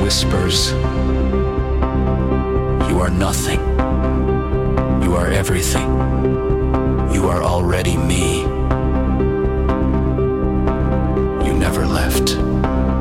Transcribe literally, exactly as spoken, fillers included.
whispers, you are nothing. You are everything. You are already me.